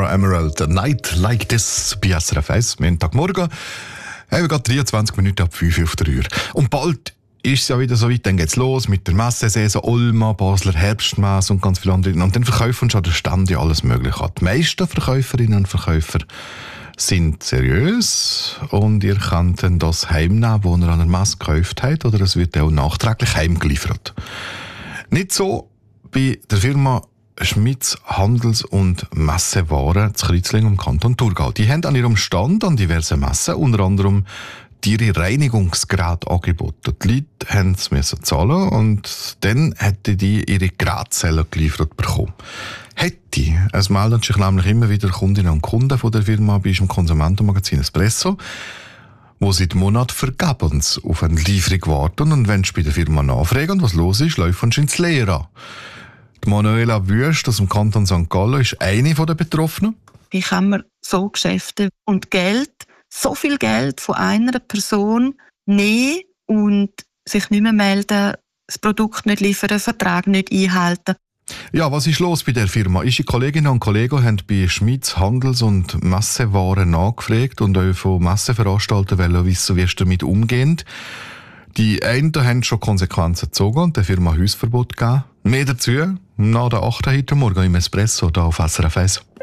Laura Emerald, A Night Like This bei SRF 1, Montagmorgen. Wir haben gerade 23 Minuten ab 5 Uhr auf der Uhr. Und bald ist es ja wieder so weit, dann geht's los mit der Messesaison, Olma, Basler Herbstmesse und ganz viele andere. Und dann verkaufen schon der Stand ja alles Mögliche an. Die meisten Verkäuferinnen und Verkäufer sind seriös und ihr könnt dann das heimnehmen, das ihr an der Messe gekauft habt, oder es wird auch nachträglich heimgeliefert. Nicht so bei der Firma Schmitz Handels- und Messewaren zu Kreuzlingen im Kanton Thurgau. Die haben an ihrem Stand an diversen Messen unter anderem ihre Reinigungsgeräte angeboten. Die Leute mussten zahlen und dann hätten die ihre Gerätezellen geliefert bekommen. Es melden sich nämlich immer wieder Kundinnen und Kunden von der Firma bei unserem Konsumentenmagazin Espresso, wo seit Monaten vergebens auf eine Lieferung warten, und wenn sie bei der Firma nachfragen, was los ist, laufen sie ins Leere an. Die Manuela Wüst aus dem Kanton St. Gallen ist eine der Betroffenen. Wie kann man so Geschäfte und Geld, so viel Geld von einer Person nehmen und sich nicht mehr melden, das Produkt nicht liefern, den Vertrag nicht einhalten? Ja, was ist los bei der Firma? Unsere Kolleginnen und Kollegen haben bei Schmitz Handels- und Messewaren nachgefragt und auch von Messeveranstaltern wollen wissen, wie es damit umgeht. Die einen haben schon Konsequenzen gezogen und der Firma Hausverbot gegeben. Mehr dazu nach der 8. heute Morgen im Espresso hier auf SRF 1.